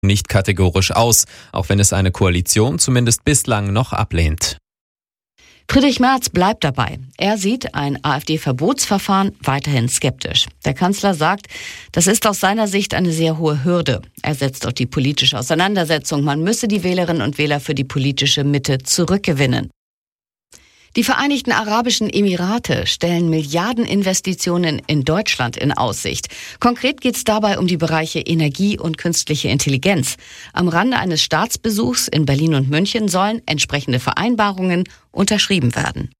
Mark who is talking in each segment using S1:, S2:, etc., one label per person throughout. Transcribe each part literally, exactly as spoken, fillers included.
S1: nicht kategorisch aus, auch wenn es eine Koalition zumindest bislang noch ablehnt.
S2: Friedrich Merz bleibt dabei. Er sieht ein AfD-Verbotsverfahren weiterhin skeptisch. Der Kanzler sagt, das ist aus seiner Sicht eine sehr hohe Hürde. Er setzt auf die politische Auseinandersetzung. Man müsse die Wählerinnen und Wähler für die politische Mitte zurückgewinnen. Die Vereinigten Arabischen Emirate stellen Milliardeninvestitionen in Deutschland in Aussicht. Konkret geht es dabei um die Bereiche Energie und künstliche Intelligenz. Am Rande eines Staatsbesuchs in Berlin und München sollen entsprechende Vereinbarungen unterschrieben werden.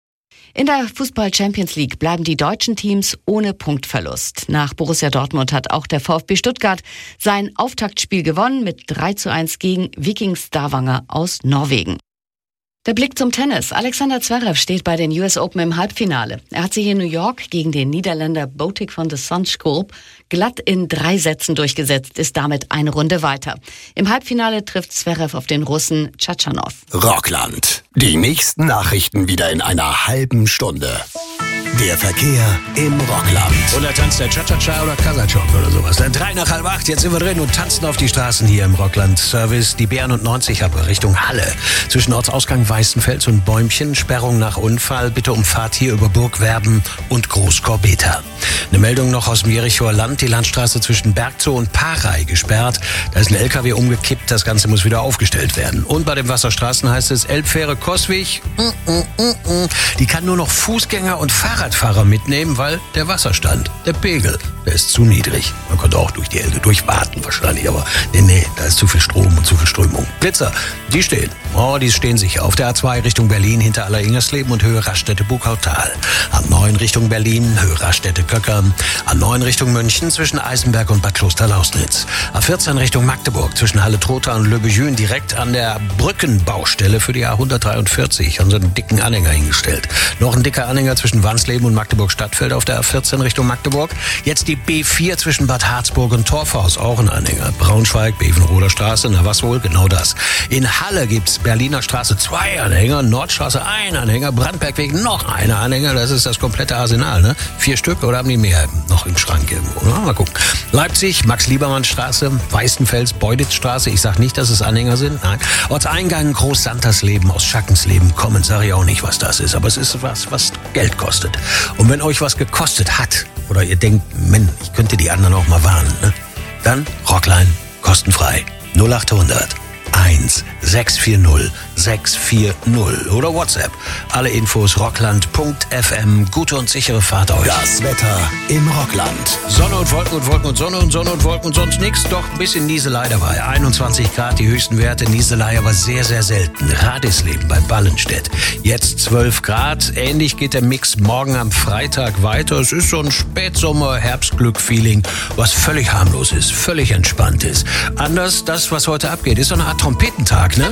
S2: In der Fußball-Champions League bleiben die deutschen Teams ohne Punktverlust. Nach Borussia Dortmund hat auch der VfB Stuttgart sein Auftaktspiel gewonnen mit drei zu eins gegen Viking Stavanger aus Norwegen. Der Blick zum Tennis. Alexander Zverev steht bei den U S Open im Halbfinale. Er hat sich in New York gegen den Niederländer Botic van de Zandschulp glatt in drei Sätzen durchgesetzt, ist damit eine Runde weiter. Im Halbfinale trifft Zverev auf den Russen Tschatschanow.
S3: Rockland. Die nächsten Nachrichten wieder in einer halben Stunde. Der Verkehr im Rockland.
S4: Und da tanzt der Cha-Cha-Cha oder Kasachok oder sowas. Dann drei nach halb acht, jetzt sind wir drin und tanzen auf die Straßen hier im Rockland-Service. Die B einundneunzig ab Richtung Halle. Zwischen Ortsausgang Weißenfels und Bäumchen. Sperrung nach Unfall. Bitte um Fahrt hier über Burgwerben und Großkorbeta. Eine Meldung noch aus dem Jerichoer Land. Die Landstraße zwischen Bergzoo und Parei gesperrt. Da ist ein L K W umgekippt. Das Ganze muss wieder aufgestellt werden. Und bei den Wasserstraßen heißt es Elbfähre Coswig. Mm, mm, mm, mm. Die kann nur noch Fußgänger und Fahrradfahrer mitnehmen, weil der Wasserstand, der Pegel, der ist zu niedrig. Man könnte auch durch die Elbe durchwarten wahrscheinlich, aber nee, nee, da ist zu viel Strom und zu viel Strömung. Blitzer, die stehen. Oh, die stehen sicher. Auf der A zwei Richtung Berlin hinter Alleringhersleben und Höhe Raststätte-Buchautal. A neun Richtung Berlin, Höhe Raststätte-Köckern. A neun Richtung München zwischen Eisenberg und Bad Kloster-Lausnitz. A vierzehn Richtung Magdeburg zwischen Halle-Trotha und Le Bejün direkt an der Brückenbaustelle für die A hundertdreiundvierzig. Haben so einen dicken Anhänger hingestellt. Noch ein dicker Anhänger zwischen Wansleben und Magdeburg-Stadtfeld auf der A vierzehn Richtung Magdeburg. Jetzt die B vier zwischen Bad Harzburg und Torfhaus, auch ein Anhänger. Braunschweig, Bevenroder Straße, na was wohl, genau das. In Halle gibt's Berliner Straße zwei Anhänger, Nordstraße ein Anhänger, Brandbergweg noch eine Anhänger, das ist das komplette Arsenal, ne? Vier Stück oder haben die mehr noch im Schrank irgendwo? Na, mal gucken. Leipzig, Max-Liebermann-Straße, Weißenfels, Beuditz-Straße, ich sag nicht, dass es Anhänger sind, nein. Ortseingang Groß-Santersleben aus Schackensleben kommen, sage ich auch nicht, was das ist, aber es ist was, was Geld kostet. Und wenn euch was gekostet hat, oder ihr denkt, Mensch, ich könnte die anderen auch mal warnen, ne? Dann Rockline, kostenfrei, null achthundert eins sechs vier null sechs vier null oder WhatsApp. Alle Infos rockland punkt f m. Gute und sichere Fahrt euch.
S3: Das Wetter im Rockland.
S4: Sonne und Wolken und Wolken und Sonne und Sonne und Wolken und sonst nichts. Doch ein bisschen Nieselei dabei. einundzwanzig Grad, die höchsten Werte. Nieselei aber sehr, sehr selten. Radisleben bei Ballenstedt. Jetzt zwölf Grad. Ähnlich geht der Mix morgen am Freitag weiter. Es ist so ein Spätsommer-Herbstglück-Feeling, was völlig harmlos ist, völlig entspannt ist. Anders das, was heute abgeht, ist so eine Art Trompetentag, ne?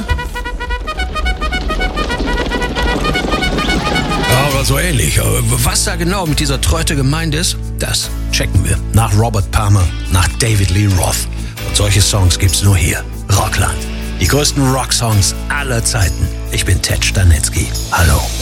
S4: Aber so ähnlich. Was da genau mit dieser Tröte gemeint ist, das checken wir. Nach Robert Palmer, nach David Lee Roth. Und solche Songs gibt's nur hier. Rockland. Die größten Rocksongs aller Zeiten. Ich bin Ted Stanetzky. Hallo.